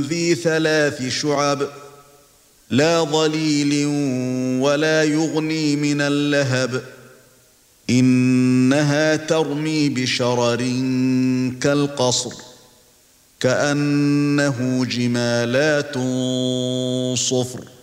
ذي 3 شعب لا ظليل ولا يغني من اللهب إنها ترمي بشرر كالقصر كأنه جمالات صفر